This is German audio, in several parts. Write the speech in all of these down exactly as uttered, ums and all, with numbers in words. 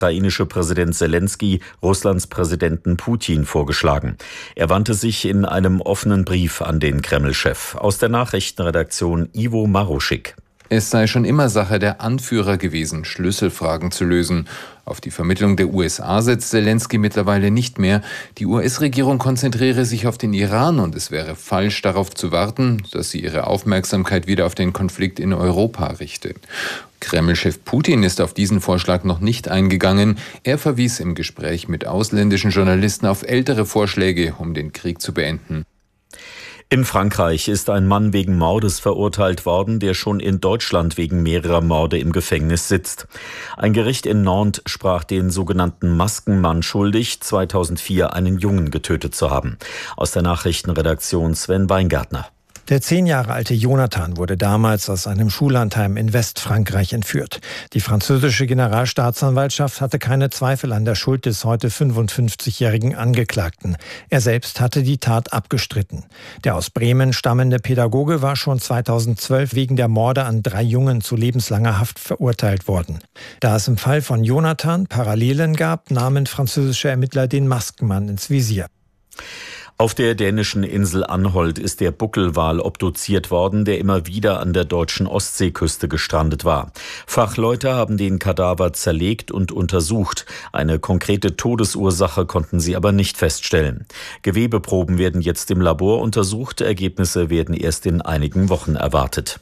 ukrainische Präsident Selenskyj Russlands Präsidenten Putin vorgeschlagen. Er wandte sich in einem offenen Brief an den Kreml-Chef. Aus der Nachrichtenredaktion Ivo Maruschik. Es sei schon immer Sache der Anführer gewesen, Schlüsselfragen zu lösen. Auf die Vermittlung der U S A setzt Selenskyj mittlerweile nicht mehr. Die U S-Regierung konzentriere sich auf den Iran und es wäre falsch, darauf zu warten, dass sie ihre Aufmerksamkeit wieder auf den Konflikt in Europa richte. Kreml-Chef Putin ist auf diesen Vorschlag noch nicht eingegangen. Er verwies im Gespräch mit ausländischen Journalisten auf ältere Vorschläge, um den Krieg zu beenden. In Frankreich ist ein Mann wegen Mordes verurteilt worden, der schon in Deutschland wegen mehrerer Morde im Gefängnis sitzt. Ein Gericht in Nantes sprach den sogenannten Maskenmann schuldig, zweitausendvier einen Jungen getötet zu haben. Aus der Nachrichtenredaktion Sven Weingärtner. Der zehn Jahre alte Jonathan wurde damals aus einem Schullandheim in Westfrankreich entführt. Die französische Generalstaatsanwaltschaft hatte keine Zweifel an der Schuld des heute fünfundfünfzigjährigen Angeklagten. Er selbst hatte die Tat abgestritten. Der aus Bremen stammende Pädagoge war schon zweitausendzwölf wegen der Morde an drei Jungen zu lebenslanger Haft verurteilt worden. Da es im Fall von Jonathan Parallelen gab, nahmen französische Ermittler den Maskenmann ins Visier. Auf der dänischen Insel Anholt ist der Buckelwal obduziert worden, der immer wieder an der deutschen Ostseeküste gestrandet war. Fachleute haben den Kadaver zerlegt und untersucht. Eine konkrete Todesursache konnten sie aber nicht feststellen. Gewebeproben werden jetzt im Labor untersucht. Ergebnisse werden erst in einigen Wochen erwartet.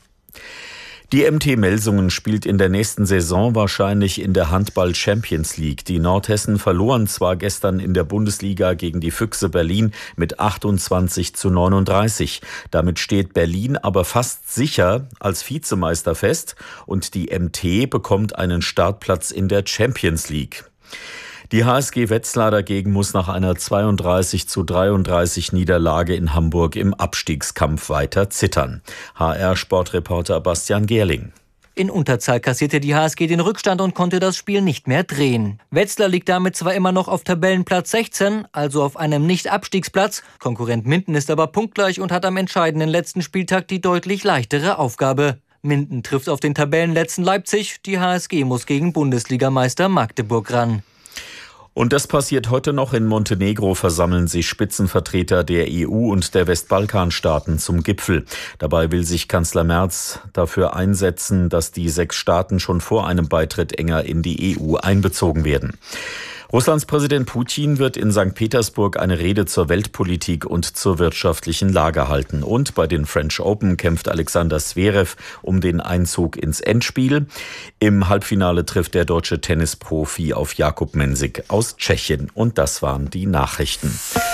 Die M T Melsungen spielt in der nächsten Saison wahrscheinlich in der Handball-Champions League. Die Nordhessen verloren zwar gestern in der Bundesliga gegen die Füchse Berlin mit achtundzwanzig zu neununddreißig. Damit steht Berlin aber fast sicher als Vizemeister fest und die M T bekommt einen Startplatz in der Champions League. Die H S G Wetzlar dagegen muss nach einer zweiunddreißig zu dreiunddreißig Niederlage in Hamburg im Abstiegskampf weiter zittern. H R-Sportreporter Bastian Gerling. In Unterzahl kassierte die H S G den Rückstand und konnte das Spiel nicht mehr drehen. Wetzlar liegt damit zwar immer noch auf Tabellenplatz sechzehn, also auf einem Nicht-Abstiegsplatz. Konkurrent Minden ist aber punktgleich und hat am entscheidenden letzten Spieltag die deutlich leichtere Aufgabe. Minden trifft auf den Tabellenletzten Leipzig, die H S G muss gegen Bundesligameister Magdeburg ran. Und das passiert heute noch. In Montenegro versammeln sich Spitzenvertreter der E U und der Westbalkanstaaten zum Gipfel. Dabei will sich Kanzler Merz dafür einsetzen, dass die sechs Staaten schon vor einem Beitritt enger in die E U einbezogen werden. Russlands Präsident Putin wird in Sankt Petersburg eine Rede zur Weltpolitik und zur wirtschaftlichen Lage halten. Und bei den French Open kämpft Alexander Zverev um den Einzug ins Endspiel. Im Halbfinale trifft der deutsche Tennisprofi auf Jakub Mensik aus Tschechien. Und das waren die Nachrichten.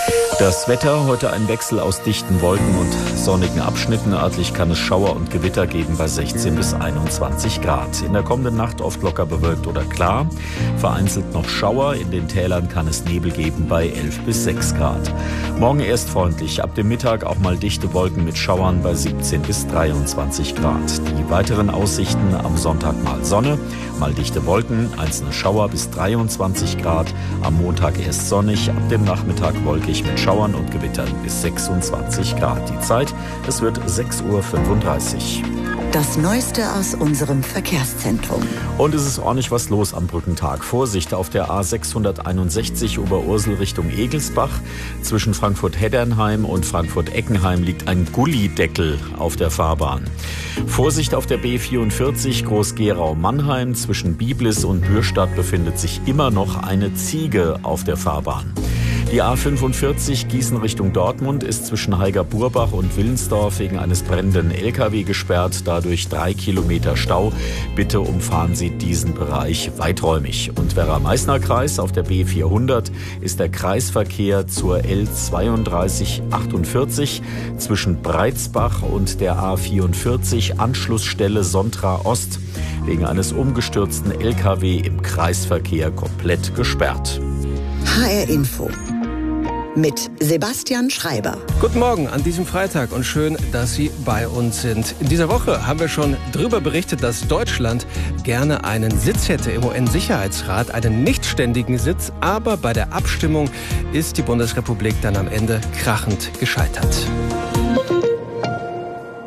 Das Wetter, heute ein Wechsel aus dichten Wolken und sonnigen Abschnitten. Örtlich kann es Schauer und Gewitter geben bei sechzehn bis einundzwanzig Grad. In der kommenden Nacht oft locker bewölkt oder klar. Vereinzelt noch Schauer. In den Tälern kann es Nebel geben bei elf bis sechs Grad. Morgen erst freundlich. Ab dem Mittag auch mal dichte Wolken mit Schauern bei siebzehn bis dreiundzwanzig Grad. Die weiteren Aussichten am Sonntag mal Sonne, mal dichte Wolken, einzelne Schauer bis dreiundzwanzig Grad. Am Montag erst sonnig, ab dem Nachmittag wolkig mit Schauern und Gewittern bis sechsundzwanzig Grad. Die Zeit, es wird sechs Uhr fünfunddreißig. Das Neueste aus unserem Verkehrszentrum. Und es ist ordentlich was los am Brückentag. Vorsicht auf der A sechshunderteinundsechzig Oberursel Richtung Egelsbach. Zwischen Frankfurt-Heddernheim und Frankfurt-Eckenheim liegt ein Gullideckel auf der Fahrbahn. Vorsicht auf der B vierundvierzig Groß-Gerau-Mannheim. Zwischen Biblis und Bürstadt befindet sich immer noch eine Ziege auf der Fahrbahn. Die A fünfundvierzig Gießen Richtung Dortmund ist zwischen Heiger-Burbach und Willensdorf wegen eines brennenden L K W gesperrt, dadurch drei Kilometer Stau. Bitte umfahren Sie diesen Bereich weiträumig. Und Werra-Meißner-Kreis auf der B vierhundert ist der Kreisverkehr zur L zweiunddreißig achtundvierzig zwischen Breitsbach und der A vierundvierzig Anschlussstelle Sontra Ost wegen eines umgestürzten L K W im Kreisverkehr komplett gesperrt. H R Info mit Sebastian Schreiber. Guten Morgen an diesem Freitag und schön, dass Sie bei uns sind. In dieser Woche haben wir schon darüber berichtet, dass Deutschland gerne einen Sitz hätte im U N-Sicherheitsrat, einen nichtständigen Sitz, aber bei der Abstimmung ist die Bundesrepublik dann am Ende krachend gescheitert.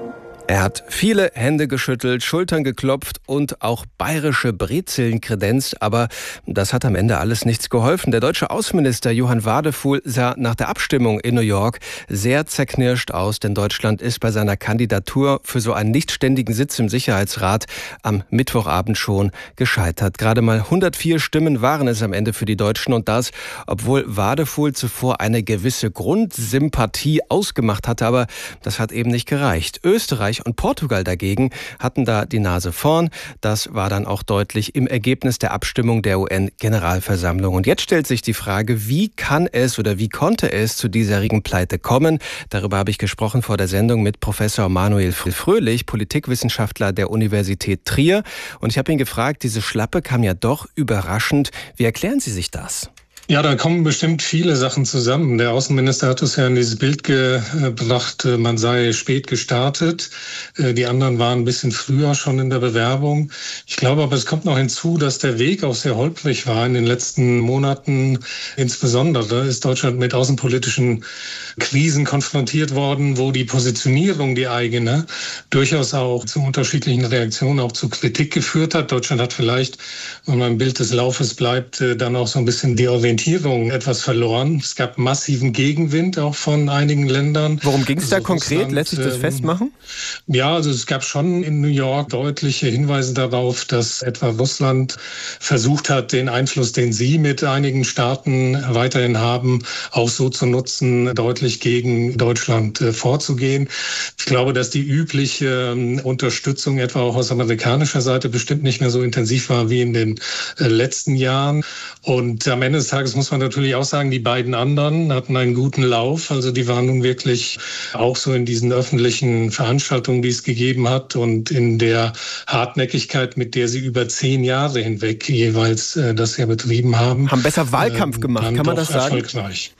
Er hat viele Hände geschüttelt, Schultern geklopft und auch bayerische Brezeln kredenzt, aber das hat am Ende alles nichts geholfen. Der deutsche Außenminister Johann Wadefuhl sah nach der Abstimmung in New York sehr zerknirscht aus, denn Deutschland ist bei seiner Kandidatur für so einen nichtständigen Sitz im Sicherheitsrat am Mittwochabend schon gescheitert. Gerade mal hundertvier Stimmen waren es am Ende für die Deutschen und das, obwohl Wadefuhl zuvor eine gewisse Grundsympathie ausgemacht hatte, aber das hat eben nicht gereicht. Österreich und Portugal dagegen hatten da die Nase vorn. Das war dann auch deutlich im Ergebnis der Abstimmung der U N-Generalversammlung. Und jetzt stellt sich die Frage, wie kann es oder wie konnte es zu diesjährigen Pleite kommen? Darüber habe ich gesprochen vor der Sendung mit Professor Manuel Fröhlich, Politikwissenschaftler der Universität Trier. Und ich habe ihn gefragt, diese Schlappe kam ja doch überraschend. Wie erklären Sie sich das? Ja, da kommen bestimmt viele Sachen zusammen. Der Außenminister hat es ja in dieses Bild gebracht, man sei spät gestartet. Die anderen waren ein bisschen früher schon in der Bewerbung. Ich glaube aber, es kommt noch hinzu, dass der Weg auch sehr holprig war in den letzten Monaten. Insbesondere ist Deutschland mit außenpolitischen Krisen konfrontiert worden, wo die Positionierung, die eigene, durchaus auch zu unterschiedlichen Reaktionen, auch zu Kritik geführt hat. Deutschland hat vielleicht, wenn man im Bild des Laufes bleibt, dann auch so ein bisschen die Orientierung etwas verloren. Es gab massiven Gegenwind auch von einigen Ländern. Worum ging es also da konkret? Russland, Lässt sich das festmachen? Ja, also es gab schon in New York deutliche Hinweise darauf, dass etwa Russland versucht hat, den Einfluss, den sie mit einigen Staaten weiterhin haben, auch so zu nutzen, deutlich gegen Deutschland äh, vorzugehen. Ich glaube, dass die übliche äh, Unterstützung etwa auch aus amerikanischer Seite bestimmt nicht mehr so intensiv war wie in den äh, letzten Jahren. Und am Ende des Tages muss man natürlich auch sagen, die beiden anderen hatten einen guten Lauf. Also die waren nun wirklich auch so in diesen öffentlichen Veranstaltungen, die es gegeben hat und in der Hartnäckigkeit, mit der sie über zehn Jahre hinweg jeweils äh, das ja betrieben haben. Haben besser Wahlkampf gemacht, äh, kann man das sagen? Erfolgreich.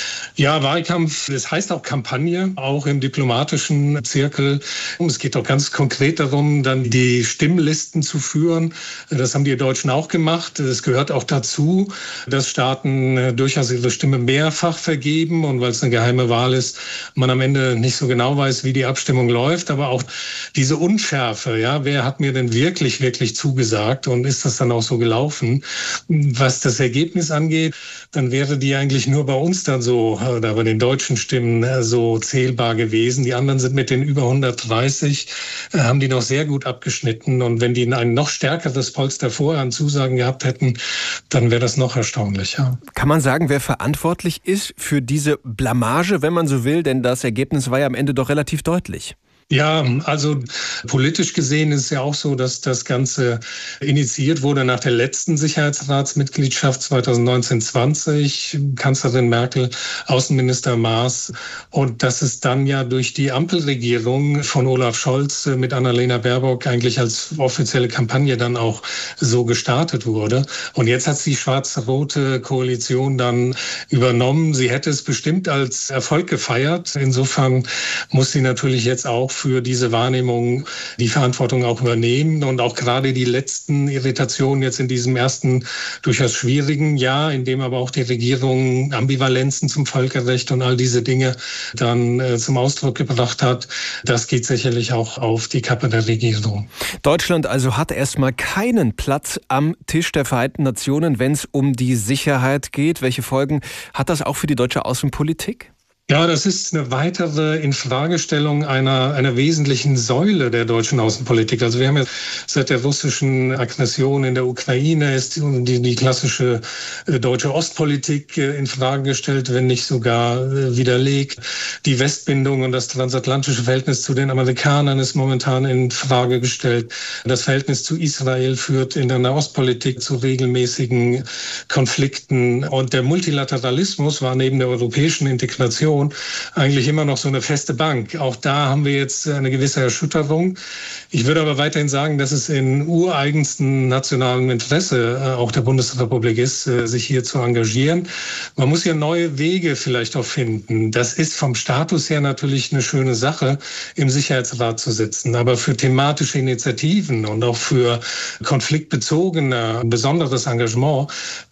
Ja, Wahlkampf, das heißt auch Kampagne, auch im diplomatischen Zirkel. Es geht auch ganz konkret darum, dann die Stimmlisten zu führen. Das haben die Deutschen auch gemacht. Es gehört auch dazu, dass Staaten durchaus ihre Stimme mehrfach vergeben. Und weil es eine geheime Wahl ist, man am Ende nicht so genau weiß, wie die Abstimmung läuft. Aber auch diese Unschärfe, ja, wer hat mir denn wirklich, wirklich zugesagt? Und ist das dann auch so gelaufen? Was das Ergebnis angeht, dann wäre die eigentlich nur bei uns dann so, oder bei den deutschen Stimmen so zählbar gewesen. Die anderen sind mit den über hundertdreißig, äh, haben die noch sehr gut abgeschnitten. Und wenn die ein noch stärkeres Polster vorher an Zusagen gehabt hätten, dann wäre das noch erstaunlicher. Kann man sagen, wer verantwortlich ist für diese Blamage, wenn man so will? Denn das Ergebnis war ja am Ende doch relativ deutlich. Ja, also politisch gesehen ist es ja auch so, dass das Ganze initiiert wurde nach der letzten Sicherheitsratsmitgliedschaft zweitausendneunzehn zwanzig, Kanzlerin Merkel, Außenminister Maas, und dass es dann ja durch die Ampelregierung von Olaf Scholz mit Annalena Baerbock eigentlich als offizielle Kampagne dann auch so gestartet wurde. Und jetzt hat die schwarz-rote Koalition dann übernommen. Sie hätte es bestimmt als Erfolg gefeiert. Insofern muss sie natürlich jetzt auch für diese Wahrnehmung die Verantwortung auch übernehmen und auch gerade die letzten Irritationen jetzt in diesem ersten durchaus schwierigen Jahr, in dem aber auch die Regierung Ambivalenzen zum Völkerrecht und all diese Dinge dann äh, zum Ausdruck gebracht hat, das geht sicherlich auch auf die Kappe der Regierung. Deutschland also hat erstmal keinen Platz am Tisch der Vereinten Nationen, wenn es um die Sicherheit geht. Welche Folgen hat das auch für die deutsche Außenpolitik? Ja, das ist eine weitere Infragestellung einer, einer wesentlichen Säule der deutschen Außenpolitik. Also wir haben ja seit der russischen Aggression in der Ukraine ist die, die klassische deutsche Ostpolitik in Frage gestellt, wenn nicht sogar widerlegt. Die Westbindung und das transatlantische Verhältnis zu den Amerikanern ist momentan in Frage gestellt. Das Verhältnis zu Israel führt in der Nahostpolitik zu regelmäßigen Konflikten. Und der Multilateralismus war neben der europäischen Integration eigentlich immer noch so eine feste Bank. Auch da haben wir jetzt eine gewisse Erschütterung. Ich würde aber weiterhin sagen, dass es in ureigensten nationalem Interesse auch der Bundesrepublik ist, sich hier zu engagieren. Man muss hier neue Wege vielleicht auch finden. Das ist vom Status her natürlich eine schöne Sache, im Sicherheitsrat zu sitzen. Aber für thematische Initiativen und auch für konfliktbezogene besonderes Engagement, da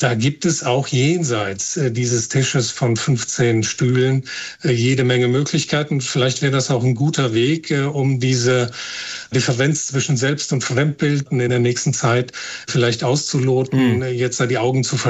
da gibt es auch jenseits äh, dieses Tisches von fünfzehn Stühlen äh, jede Menge Möglichkeiten. Vielleicht wäre das auch ein guter Weg, äh, um diese Differenz zwischen Selbst- und Fremdbild in der nächsten Zeit vielleicht auszuloten, mhm. jetzt da die Augen zu